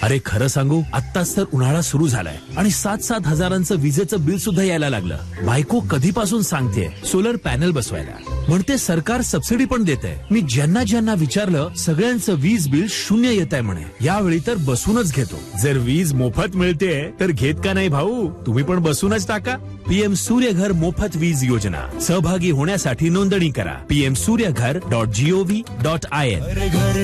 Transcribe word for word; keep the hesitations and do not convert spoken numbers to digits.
अरे खरं सांगू, आत्ताच तर उन्हाळा सुरू झालाय आणि सात सात हजारांचं विजेचं बिल सुद्धा यायला लागलं. बायको कधीपासून सांगतेय सोलर पॅनल बसवायला, म्हणते सरकार सबसिडी पण देतंय. मी ज्यांना ज्यांना विचारलं सगळ्यांचं वीज बिल शून्य येत आहे म्हणे. यावेळी तर बसूनच घेतो. जर वीज मोफत मिळते तर घेत का नाही भाऊ? तुम्ही पण बसूनच टाका. पीएम सूर्यघर मोफत वीज योजना. सहभागी होण्यासाठी नोंदणी करा PM Surya Ghar dot G O V dot I N.